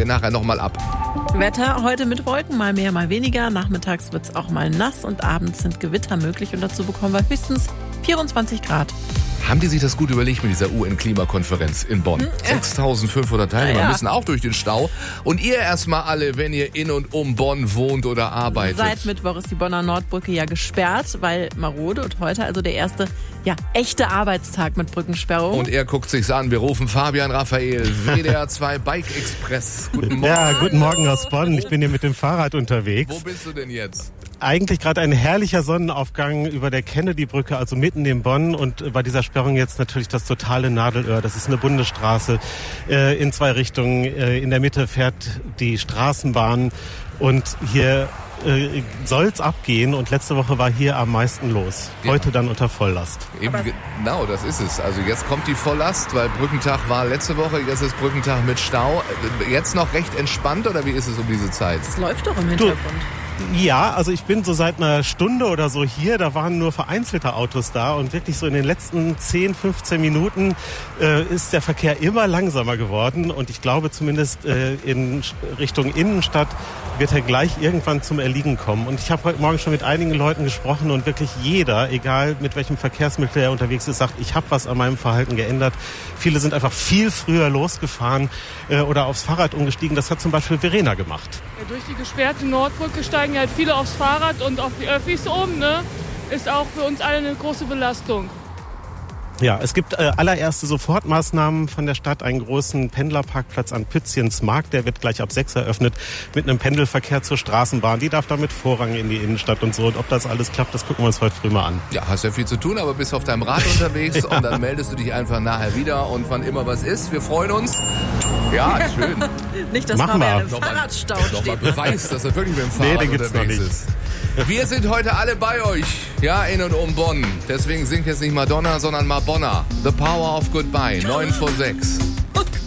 wir nachher nochmal ab. Wetter heute mit Wolken, mal mehr, mal weniger. Nachmittags wird es auch mal nass und abends sind Gewitter möglich. Und dazu bekommen wir höchstens 24 Grad. Haben die sich das gut überlegt mit dieser UN-Klimakonferenz in Bonn? 6.500 Teilnehmer müssen auch durch den Stau. Und ihr erstmal alle, wenn ihr in und um Bonn wohnt oder arbeitet. Seit Mittwoch ist die Bonner Nordbrücke ja gesperrt, weil marode. Und heute also der erste echte Arbeitstag mit Brückensperrung. Und er guckt sich's an. Wir rufen Fabian Raphael, WDR 2 Bike Express. Guten Morgen. Ja, guten Morgen aus Bonn. Ich bin hier mit dem Fahrrad unterwegs. Wo bist du denn jetzt? Eigentlich gerade ein herrlicher Sonnenaufgang über der Kennedy-Brücke, also mitten in Bonn. Und bei dieser Sperrung jetzt natürlich das totale Nadelöhr. Das ist eine Bundesstraße in zwei Richtungen. In der Mitte fährt die Straßenbahn und hier soll's abgehen. Und letzte Woche war hier am meisten los. Heute dann unter Volllast. Eben genau, das ist es. Also jetzt kommt die Volllast, weil Brückentag war letzte Woche, jetzt ist Brückentag mit Stau. Jetzt noch recht entspannt oder wie ist es um diese Zeit? Es läuft doch im Hintergrund. Ja, also ich bin so seit einer Stunde oder so hier, da waren nur vereinzelte Autos da und wirklich so in den letzten 10, 15 Minuten ist der Verkehr immer langsamer geworden und ich glaube zumindest in Richtung Innenstadt wird er gleich irgendwann zum Erliegen kommen. Und ich habe heute Morgen schon mit einigen Leuten gesprochen und wirklich jeder, egal mit welchem Verkehrsmittel er unterwegs ist, sagt, ich habe was an meinem Verhalten geändert. Viele sind einfach viel früher losgefahren oder aufs Fahrrad umgestiegen. Das hat zum Beispiel Verena gemacht. Ja, durch die gesperrte Nordbrücke steigen halt viele aufs Fahrrad und auf die Öffis um, ne? Ist auch für uns alle eine große Belastung. Ja, es gibt allererste Sofortmaßnahmen von der Stadt, einen großen Pendlerparkplatz an Pützchens Markt, der wird gleich ab 6 eröffnet, mit einem Pendelverkehr zur Straßenbahn. Die darf damit Vorrang in die Innenstadt und so. Und ob das alles klappt, das gucken wir uns heute früh mal an. Ja, hast ja viel zu tun, aber bist auf deinem Rad unterwegs und dann meldest du dich einfach nachher wieder und wann immer was ist. Wir freuen uns. Ja, schön. Nicht, dass Fabian im Fahrradstau steht. Nochmal Beweis, dass er wirklich mit dem Fahrrad den gibt's unterwegs noch nicht. ist. Wir sind heute alle bei euch, ja, in und um Bonn. Deswegen singt jetzt nicht Madonna, sondern Madonna. The Power of Goodbye, 9 vor 6.